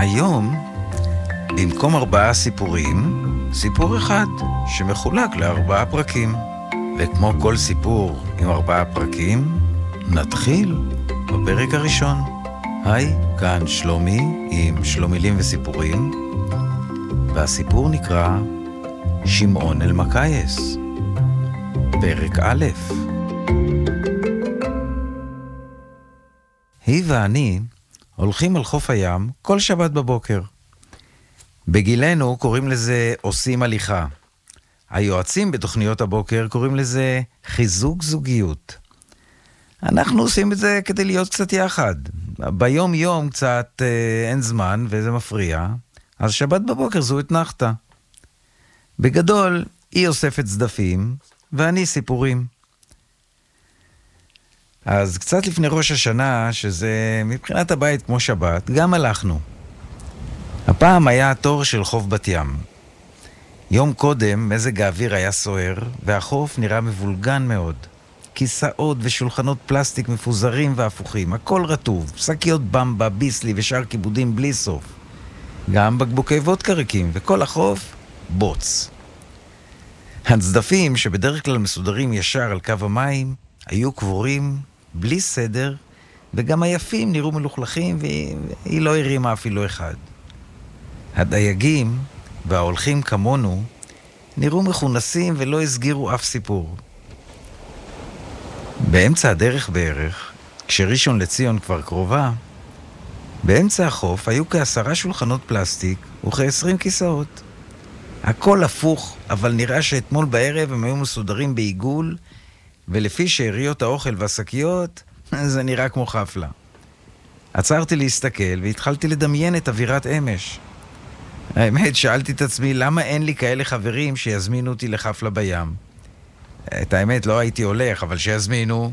היום, במקום 4 סיפורים, סיפור אחד שמחולק ל4 פרקים. וכמו כל סיפור עם 4 פרקים, נתחיל בפרק הראשון. היי, כאן שלומי עם שלומילים וסיפורים, והסיפור נקרא שמעון אלמקייס. פרק א'. היא ואני הולכים על חוף הים כל שבת בבוקר. בגילנו קוראים לזה עושים הליכה. היועצים בתוכניות הבוקר קוראים לזה חיזוק זוגיות. אנחנו עושים את זה כדי להיות קצת יחד. ביום יום קצת אין זמן וזה מפריע, אז שבת בבוקר זו התנחתה. בגדול היא אוספת צדפים ואני סיפורים. אז קצת לפני ראש השנה, שזה מבחינת הבית כמו שבת, גם הלכנו. הפעם היה התור של חוף בת ים. יום קודם מזג האוויר היה סוער, והחוף נראה מבולגן מאוד. כיסאות ושולחנות פלסטיק מפוזרים והפוכים, הכל רטוב, שקיות במבה, ביסלי ושאר כיבודים בלי סוף. גם בקבוקי וודקה ריקים, וכל החוף בוץ. הצדפים שבדרך כלל מסודרים ישר על קו המים, היו קבורים בלי סדר, וגם היפים נראו מלוכלכים, והיא לא הרימה אפילו אחד. הדייגים וההולכים כמונו נראו מכונסים ולא הסגירו אף סיפור. באמצע הדרך בערך, כשראשון לציון כבר קרובה, באמצע החוף היו כ10 שולחנות פלסטיק וכ20 כיסאות. הכל הפוך, אבל נראה שאתמול בערב הם היו מסודרים בעיגול, ולפי שאריות האוכל והשקיות, זה נראה כמו חפלה. עצרתי להסתכל והתחלתי לדמיין את אווירת אמש. האמת, שאלתי את עצמי למה אין לי כאלה חברים שיזמינו אותי לחפלה בים. את האמת, לא הייתי הולך, אבל שיזמינו.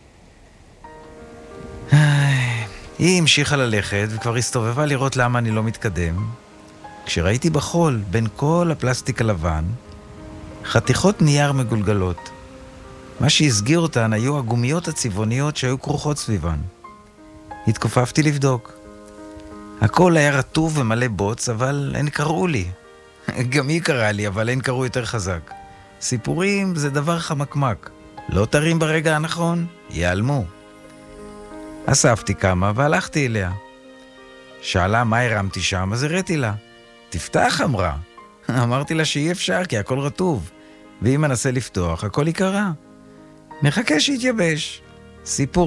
היא המשיכה ללכת וכבר הסתובבה לראות למה אני לא מתקדם. כשראיתי בחול, בין כל הפלסטיק הלבן, חתיכות נייר מגולגלות. מה שהסגיר אותן היו הגומיות הצבעוניות שהיו כרוכות סביבן. התכופפתי לבדוק. הכל היה רטוב ומלא בוץ, אבל הן קראו לי. גם היא קראה לי, אבל הן קראו יותר חזק. סיפורים זה דבר חמקמק. לא תרים ברגע הנכון, ייעלמו. אספתי כמה והלכתי אליה. שאלה מה הרמתי שם, אז הראיתי לה. תפתח, אמרה. אמרתי לה שאי אפשר, כי הכל רטוב. ואם אנסה לפתוח, הכל יקרה. נחכה שיתייבש. סיפור